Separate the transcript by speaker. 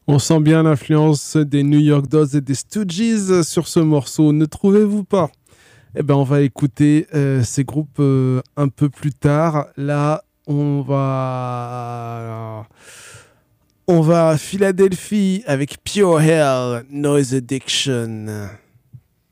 Speaker 1: On sent bien l'influence des New York Dolls et des Stooges sur ce morceau, ne trouvez-vous pas? Eh ben, on va écouter ces groupes un peu plus tard. Là, on va à Philadelphie avec Pure Hell, Noise Addiction.